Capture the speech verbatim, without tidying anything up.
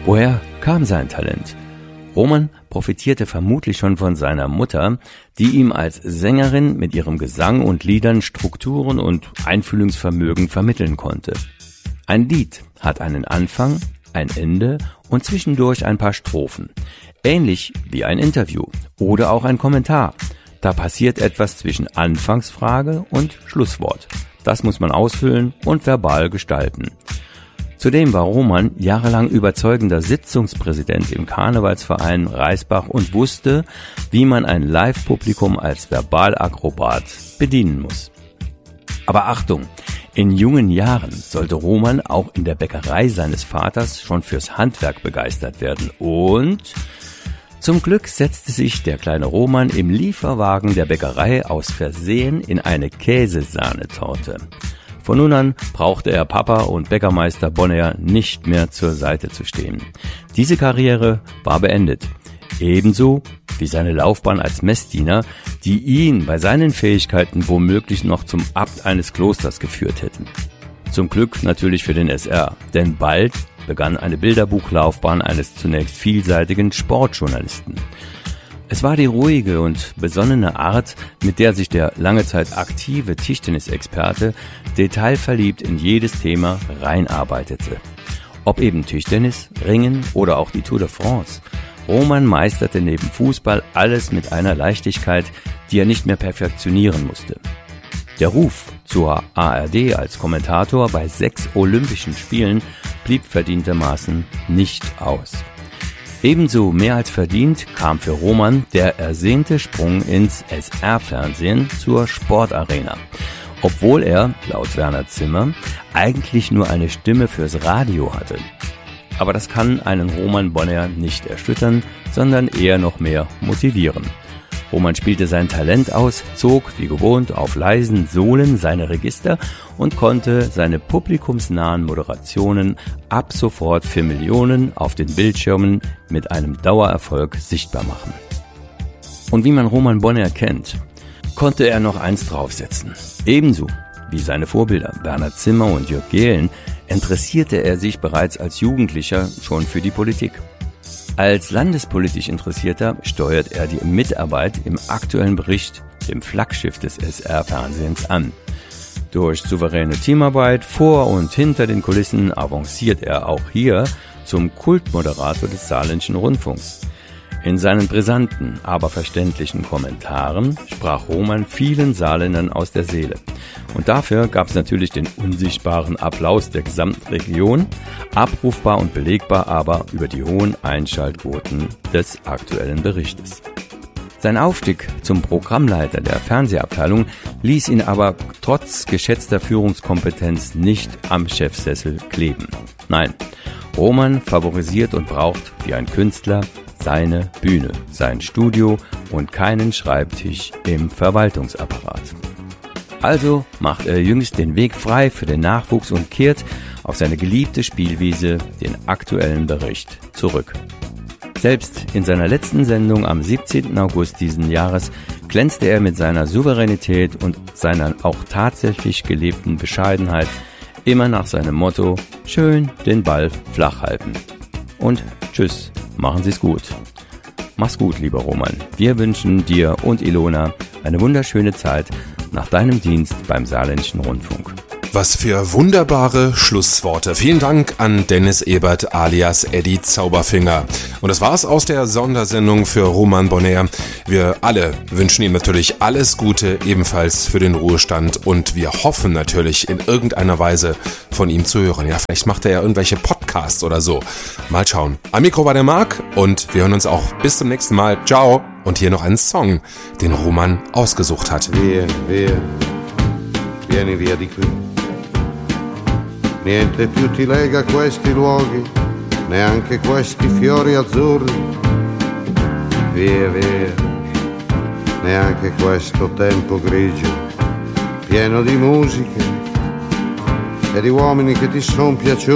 Woher kam sein Talent? Roman profitierte vermutlich schon von seiner Mutter, die ihm als Sängerin mit ihrem Gesang und Liedern Strukturen und Einfühlungsvermögen vermitteln konnte. Ein Lied hat einen Anfang, ein Ende und zwischendurch ein paar Strophen. Ähnlich wie ein Interview oder auch ein Kommentar. Da passiert etwas zwischen Anfangsfrage und Schlusswort. Das muss man ausfüllen und verbal gestalten. Zudem war Roman jahrelang überzeugender Sitzungspräsident im Karnevalsverein Reisbach und wusste, wie man ein Live-Publikum als Verbalakrobat bedienen muss. Aber Achtung, in jungen Jahren sollte Roman auch in der Bäckerei seines Vaters schon fürs Handwerk begeistert werden. Und zum Glück setzte sich der kleine Roman im Lieferwagen der Bäckerei aus Versehen in eine Käsesahnetorte. Von nun an brauchte er Papa und Bäckermeister Bonnayer nicht mehr zur Seite zu stehen. Diese Karriere war beendet. Ebenso wie seine Laufbahn als Messdiener, die ihn bei seinen Fähigkeiten womöglich noch zum Abt eines Klosters geführt hätten. Zum Glück natürlich für den S R, denn bald begann eine Bilderbuchlaufbahn eines zunächst vielseitigen Sportjournalisten. Es war die ruhige und besonnene Art, mit der sich der lange Zeit aktive Tischtennisexperte detailverliebt in jedes Thema reinarbeitete. Ob eben Tischtennis, Ringen oder auch die Tour de France. Roman meisterte neben Fußball alles mit einer Leichtigkeit, die er nicht mehr perfektionieren musste. Der Ruf zur A R D als Kommentator bei sechs Olympischen Spielen blieb verdientermaßen nicht aus. Ebenso mehr als verdient kam für Roman der ersehnte Sprung ins S R-Fernsehen zur Sportarena. Obwohl er, laut Werner Zimmer, eigentlich nur eine Stimme fürs Radio hatte. Aber das kann einen Roman Bonnayer nicht erschüttern, sondern eher noch mehr motivieren. Roman spielte sein Talent aus, zog wie gewohnt auf leisen Sohlen seine Register und konnte seine publikumsnahen Moderationen ab sofort für Millionen auf den Bildschirmen mit einem Dauererfolg sichtbar machen. Und wie man Roman Bonnayer kennt, konnte er noch eins draufsetzen. Ebenso wie seine Vorbilder Werner Zimmer und Jörg Gehlen interessierte er sich bereits als Jugendlicher schon für die Politik. Als landespolitisch Interessierter steuert er die Mitarbeit im aktuellen Bericht, dem Flaggschiff des S R-Fernsehens, an. Durch souveräne Teamarbeit vor und hinter den Kulissen avanciert er auch hier zum Kultmoderator des Saarländischen Rundfunks. In seinen brisanten, aber verständlichen Kommentaren sprach Roman vielen Saarländern aus der Seele. Und dafür gab es natürlich den unsichtbaren Applaus der gesamten Region, abrufbar und belegbar aber über die hohen Einschaltquoten des aktuellen Berichtes. Sein Aufstieg zum Programmleiter der Fernsehabteilung ließ ihn aber trotz geschätzter Führungskompetenz nicht am Chefsessel kleben. Nein, Roman favorisiert und braucht, wie ein Künstler, seine Bühne, sein Studio und keinen Schreibtisch im Verwaltungsapparat. Also macht er jüngst den Weg frei für den Nachwuchs und kehrt auf seine geliebte Spielwiese, den aktuellen Bericht, zurück. Selbst in seiner letzten Sendung am siebzehnten August diesen Jahres glänzte er mit seiner Souveränität und seiner auch tatsächlich gelebten Bescheidenheit immer nach seinem Motto: schön den Ball flach halten. Und tschüss. Machen Sie's gut. Mach's gut, lieber Roman. Wir wünschen dir und Ilona eine wunderschöne Zeit nach deinem Dienst beim Saarländischen Rundfunk. Was für wunderbare Schlussworte. Vielen Dank an Dennis Ebert alias Eddie Zauberfinger. Und das war's aus der Sondersendung für Roman Bonnayer. Wir alle wünschen ihm natürlich alles Gute, ebenfalls für den Ruhestand. Und wir hoffen natürlich in irgendeiner Weise von ihm zu hören. Ja, vielleicht macht er ja irgendwelche Podcasts oder so. Mal schauen. Am Mikro war der Marc und wir hören uns auch bis zum nächsten Mal. Ciao. Und hier noch einen Song, den Roman ausgesucht hat. Vieni, via, vieni via di qui. Niente più ti lega questi luoghi, neanche questi fiori azzurri. Via, via, neanche questo tempo grigio, pieno di musiche e di uomini che ti son piaciuti.